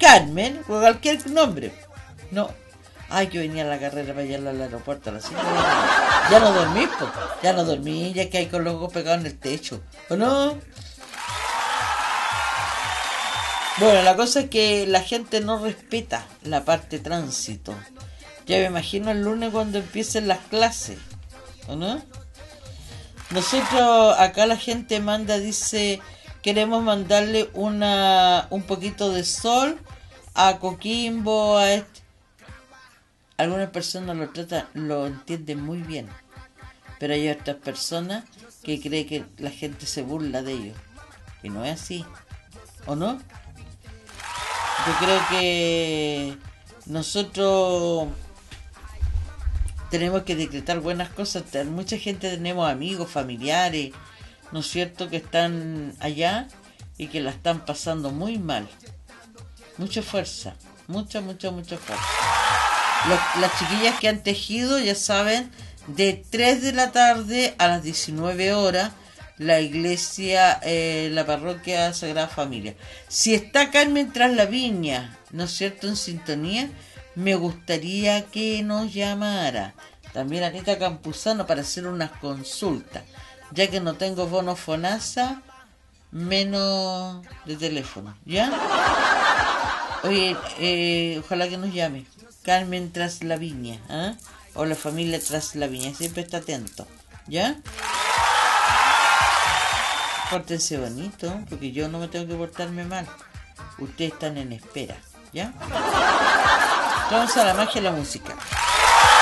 Carmen, o cualquier nombre. No. Ay, yo venía a la carrera para llevarla al aeropuerto a las 5 de la mañana. Ya no dormí, pues. Ya no dormí, ya que hay con los ojos pegados en el techo. ¿O no? Bueno, la cosa es que la gente no respeta la parte tránsito. Ya me imagino el lunes cuando empiecen las clases. ¿O no? Nosotros, acá la gente manda, dice, queremos mandarle un poquito de sol a Coquimbo, a este. Algunas personas lo entienden muy bien, pero hay otras personas que creen que la gente se burla de ellos. Y no es así, ¿o no? Yo creo que nosotros tenemos que decretar buenas cosas. Mucha gente, tenemos amigos, familiares, ¿no es cierto?, que están allá y que la están pasando muy mal. Mucha fuerza, mucha fuerza. Las chiquillas que han tejido, ya saben, de 3 de la tarde a las 19 horas, la iglesia, la parroquia Sagrada Familia. Si está Carmen Tras la Viña, ¿no es cierto?, en sintonía, me gustaría que nos llamara. También Anita Campuzano para hacer unas consultas, ya que no tengo bono FONASA, menos de teléfono, ¿ya? Oye, ojalá que nos llame Carmen Tras la Viña, ¿eh? O la familia Tras la Viña, siempre está atento, ¿ya? Pórtense bonito, porque yo no me tengo que portarme mal. Ustedes están en espera, ¿ya? Vamos a la magia de la música.